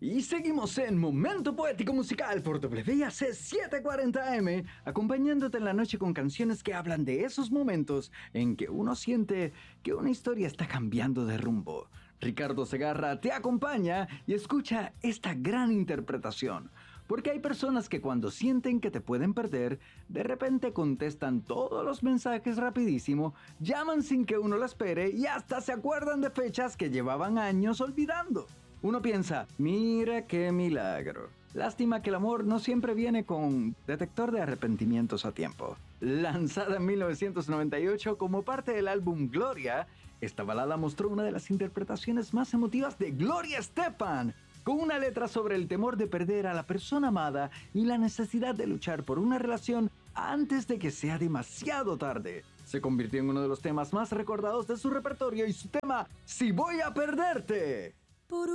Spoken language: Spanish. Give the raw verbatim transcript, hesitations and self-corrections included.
Y seguimos en Momento Poético Musical por W A C setecientos cuarenta M, acompañándote en la noche con canciones que hablan de esos momentos en que uno siente que una historia está cambiando de rumbo. Ricardo Segarra te acompaña y escucha esta gran interpretación. Porque hay personas que cuando sienten que te pueden perder, de repente contestan todos los mensajes rapidísimo, llaman sin que uno lo espere y hasta se acuerdan de fechas que llevaban años olvidando. Uno piensa, mira qué milagro. Lástima que el amor no siempre viene con detector de arrepentimientos a tiempo. Lanzada en mil novecientos noventa y ocho como parte del álbum Gloria, esta balada mostró una de las interpretaciones más emotivas de Gloria Estefan, con una letra sobre el temor de perder a la persona amada y la necesidad de luchar por una relación antes de que sea demasiado tarde. Se convirtió en uno de los temas más recordados de su repertorio y su tema, Si voy a perderte.